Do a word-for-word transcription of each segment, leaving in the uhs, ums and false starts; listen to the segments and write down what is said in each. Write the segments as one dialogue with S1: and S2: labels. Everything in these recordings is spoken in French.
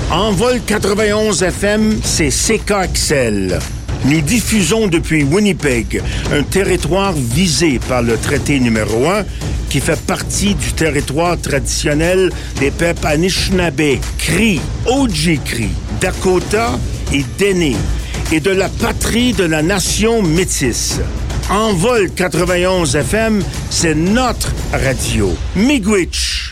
S1: Envol quatre-vingt-onze F M, c'est C K X L. Nous diffusons depuis Winnipeg, un territoire visé par le traité numéro un qui fait partie du territoire traditionnel des peuples Anishinaabe, Cri, Oji-Cri, Dakota et Dene, et de la patrie de la nation métisse. Envol quatre-vingt-onze F M, c'est notre radio. Miigwech!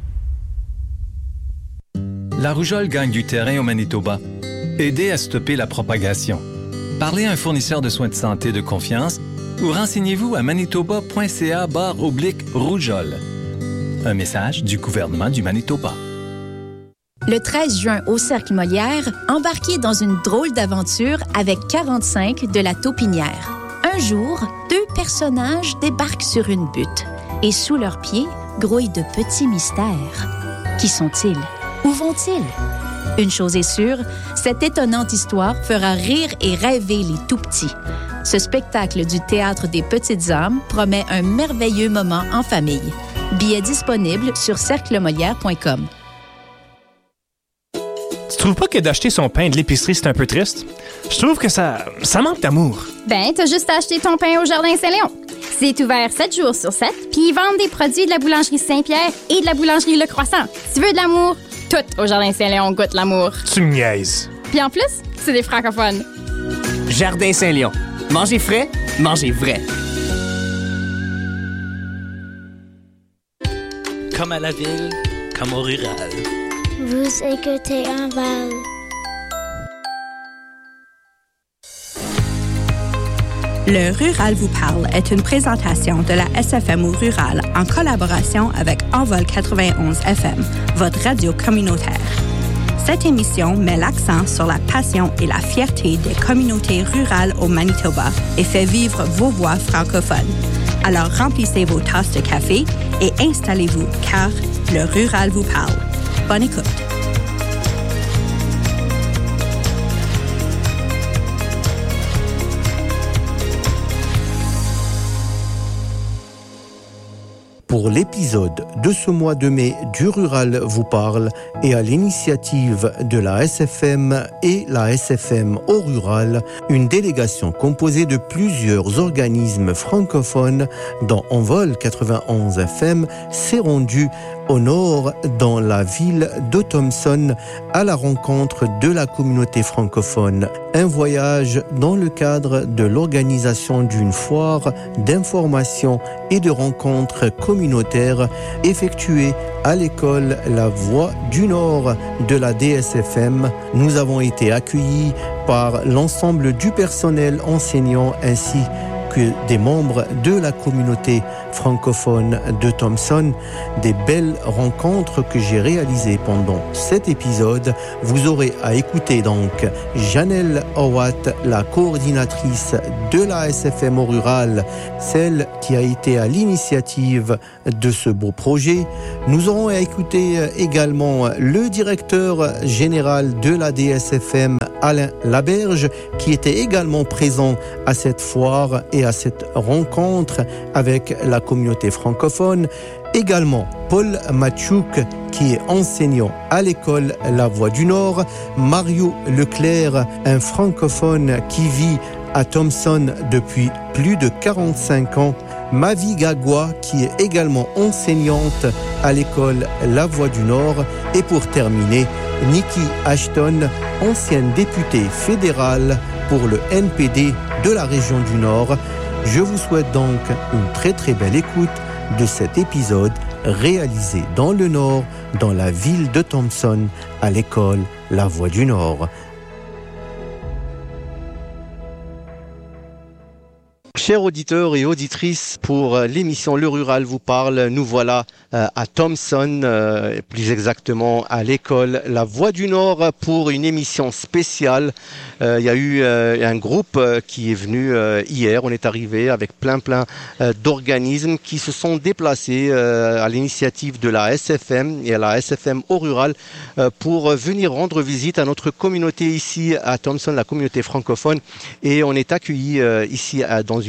S2: La rougeole gagne du terrain au Manitoba. Aidez à stopper la propagation. Parlez à un fournisseur de soins de santé de confiance ou renseignez-vous à manitoba.ca barre oblique rougeole. Un message du gouvernement du Manitoba.
S3: Le treize juin au Cercle Molière, embarquez dans une drôle d'aventure avec quarante-cinq de la Taupinière. Un jour, deux personnages débarquent sur une butte et sous leurs pieds grouillent de petits mystères. Qui sont-ils? Où vont-ils? Une chose est sûre, cette étonnante histoire fera rire et rêver les tout-petits. Ce spectacle du Théâtre des Petites âmes promet un merveilleux moment en famille. Billets disponibles sur cercle molière point com.
S4: Tu trouves pas que d'acheter son pain de l'épicerie, c'est un peu triste? Je trouve que ça, ça manque d'amour.
S5: Ben, t'as juste à acheter ton pain au Jardin Saint-Léon. C'est ouvert sept jours sur sept, puis ils vendent des produits de la boulangerie Saint-Pierre et de la boulangerie Le Croissant. Tu veux de l'amour? Tout au Jardin Saint-Léon goûte l'amour.
S4: Tu me niaises.
S5: Puis en plus, c'est des francophones.
S6: Jardin Saint-Léon. Mangez frais, mangez vrai.
S7: Comme à la ville, comme au rural.
S8: Vous écoutez Envol.
S9: Le Rural vous parle est une présentation de la S F M O Rural en collaboration avec Envol quatre-vingt-onze F M, votre radio communautaire. Cette émission met l'accent sur la passion et la fierté des communautés rurales au Manitoba et fait vivre vos voix francophones. Alors remplissez vos tasses de café et installez-vous car le Rural vous parle. Bonne écoute.
S10: Pour l'épisode de ce mois de mai du Rural vous parle et à l'initiative de la S F M et la S F M au Rural, une délégation composée de plusieurs organismes francophones dont Envol quatre-vingt-onze F M s'est rendue au nord dans la ville de Thompson à la rencontre de la communauté francophone. Un voyage dans le cadre de l'organisation d'une foire d'information et de rencontres communautaires effectuée à l'école La Voix du Nord de la D S F M. Nous avons été accueillis par l'ensemble du personnel enseignant ainsi que des membres de la communauté francophone de Thompson. Des belles rencontres que j'ai réalisées pendant cet épisode. Vous aurez à écouter donc Janelle Howat, la coordinatrice de la S F M au Rural, celle qui a été à l'initiative de ce beau projet. Nous aurons à écouter également le directeur général de la D S F M, Alain Laberge, qui était également présent à cette foire et à cette rencontre avec la communauté francophone. Également Paul Machouk, qui est enseignant à l'école La Voix du Nord. Mario Leclerc, un francophone qui vit à Thompson depuis plus de quarante-cinq ans. Mavi Gagwa, qui est également enseignante à l'école La Voix du Nord. Et pour terminer, Nikki Ashton, ancienne députée fédérale pour le N P D de la région du Nord. Je vous souhaite donc une très très belle écoute de cet épisode réalisé dans le Nord, dans la ville de Thompson, à l'école La Voix du Nord. Chers auditeurs et auditrices, pour l'émission Le Rural vous parle, nous voilà euh, à Thompson, euh, plus exactement à l'école La Voix du Nord pour une émission spéciale. Euh, il y a eu euh, un groupe euh, qui est venu euh, hier. On est arrivé avec plein plein euh, d'organismes qui se sont déplacés euh, à l'initiative de la S F M et à la S F M au Rural euh, pour venir rendre visite à notre communauté ici à Thompson, la communauté francophone. Et on est accueillis euh, ici à, dans une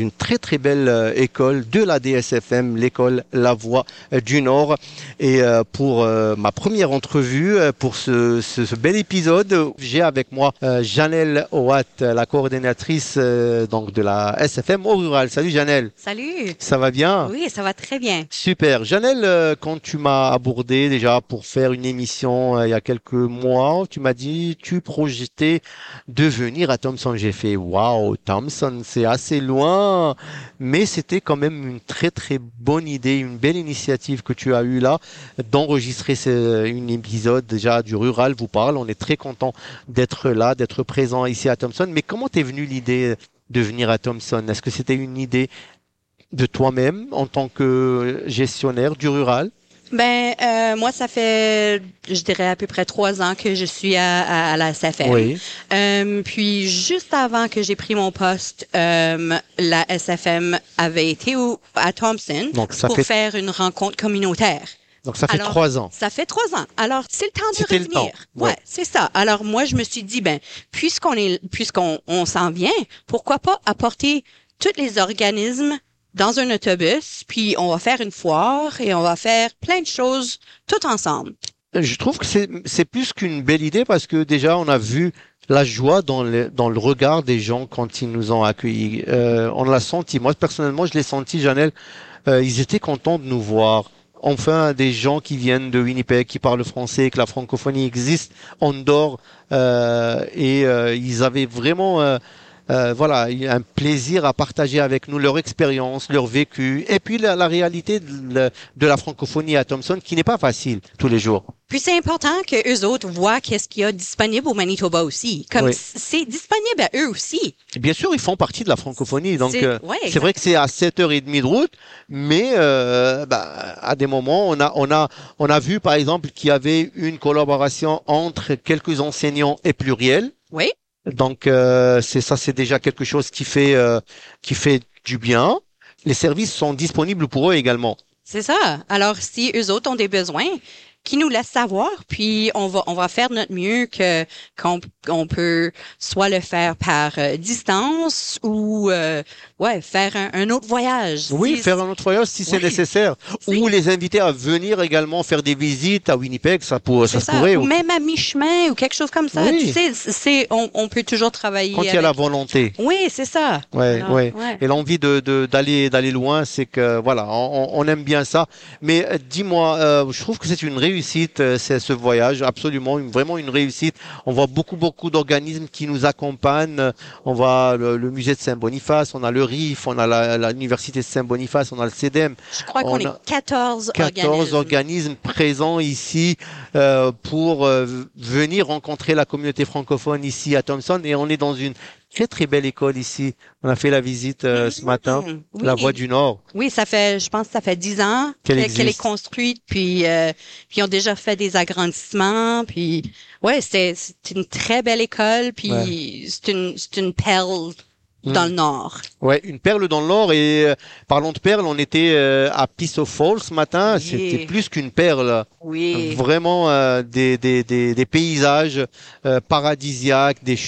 S10: d'une très très belle euh, école de la D S F M, l'école La Voix euh, du Nord. Et euh, pour euh, ma première entrevue, euh, pour ce, ce, ce bel épisode, j'ai avec moi euh, Janelle Oat, la coordinatrice euh, donc de la S F M au rural. Salut Janelle.
S11: Salut.
S10: Ça va bien?
S11: Oui, ça va très bien.
S10: Super. Janelle, euh, quand tu m'as abordé déjà pour faire une émission euh, il y a quelques mois, tu m'as dit tu projetais de venir à Thompson. J'ai fait waouh, Thompson, c'est assez loin, mais c'était quand même une très très bonne idée, une belle initiative que tu as eue là d'enregistrer ce, une épisode déjà du Rural vous parle. On est très content d'être là, d'être présent ici à Thompson. Mais comment t'es venue l'idée de venir à Thompson? Est-ce que c'était une idée de toi-même en tant que gestionnaire du Rural?
S11: Ben, euh, moi, ça fait, je dirais, à peu près trois ans que je suis à, à, à la S F M.
S10: Oui.
S11: Euh, puis, juste avant que j'ai pris mon poste, euh, la S F M avait été au, à Thompson
S10: Donc, ça
S11: pour
S10: fait...
S11: faire une rencontre communautaire.
S10: Donc, ça fait
S11: Alors,
S10: trois ans.
S11: Ça fait trois ans. Alors, c'est le temps de
S10: C'était
S11: revenir.
S10: le temps.
S11: Ouais,
S10: ouais,
S11: c'est ça. Alors, moi, je me suis dit, ben, puisqu'on est, puisqu'on on s'en vient, pourquoi pas apporter tous les organismes dans un autobus, puis on va faire une foire et on va faire plein de choses tout ensemble.
S10: Je trouve que c'est, c'est plus qu'une belle idée parce que déjà, on a vu la joie dans le, dans le regard des gens quand ils nous ont accueillis. Euh, on l'a senti. Moi, personnellement, je l'ai senti, Janelle. Euh, ils étaient contents de nous voir. Enfin, des gens qui viennent de Winnipeg, qui parlent français, que la francophonie existe en dehors. Euh, et euh, ils avaient vraiment... Euh, Euh, voilà, un plaisir à partager avec nous leur expérience, leur vécu, et puis la, la réalité de, de la francophonie à Thompson, qui n'est pas facile tous les jours.
S11: Puis c'est important que eux autres voient qu'est-ce qu'il y a disponible au Manitoba aussi. Comme
S10: oui.
S11: c'est disponible à eux aussi.
S10: Bien sûr, ils font partie de la francophonie, donc c'est, euh,
S11: ouais,
S10: c'est vrai que c'est à sept heures trente de route, mais euh, bah, à des moments, on a, on a, on a vu par exemple qu'il y avait une collaboration entre quelques enseignants et Pluriel.
S11: Oui.
S10: Donc euh, c'est ça, c'est déjà quelque chose qui fait euh, qui fait du bien. Les services sont disponibles pour eux également.
S11: C'est ça. Alors si eux autres ont des besoins, qu'ils nous laissent savoir, puis on va on va faire notre mieux que qu'on on peut soit le faire par euh, distance ou euh, ouais faire un, un autre voyage.
S10: Oui,
S11: si,
S10: faire un autre voyage si c'est
S11: oui.
S10: nécessaire, c'est... ou les inviter à venir également faire des visites à Winnipeg, ça, pour, ça, ça se pourrait.
S11: Ou
S10: ou...
S11: même à mi-chemin ou quelque chose comme ça.
S10: Oui.
S11: Tu sais, c'est on, on peut toujours travailler.
S10: Quand il
S11: avec...
S10: y a la volonté.
S11: Oui, c'est ça.
S10: Ouais,
S11: Alors,
S10: ouais.
S11: ouais.
S10: Et l'envie de, de d'aller d'aller loin, c'est que voilà, on, on aime bien ça. Mais euh, dis-moi, euh, je trouve que c'est une réussite, euh, c'est ce voyage, absolument, une, vraiment une réussite. On voit beaucoup beaucoup d'organismes qui nous accompagnent. On voit le, le musée de Saint-Boniface, on a le R I F, on a la, la l'université de Saint-Boniface, on a le C E D E M.
S11: Je crois qu'on est quatorze,
S10: quatorze organismes. organismes présents ici euh, pour euh, venir rencontrer la communauté francophone ici à Thompson. Et on est dans une très très belle école ici. On a fait la visite euh, ce matin, mmh, oui. La Voix du Nord.
S11: Oui, ça fait, je pense que ça fait dix ans
S10: qu'elle,
S11: qu'elle est construite, puis euh, puis ils ont déjà fait des agrandissements, puis ouais, c'est c'est une très belle école, puis ouais. c'est une c'est une perle dans mmh. le Nord.
S10: Ouais, une perle dans le Nord. Et euh, parlons de perles, on était euh, à Piso Falls ce matin. Oui. C'était plus qu'une perle.
S11: Oui.
S10: Vraiment euh, des, des des des paysages euh, paradisiaques, des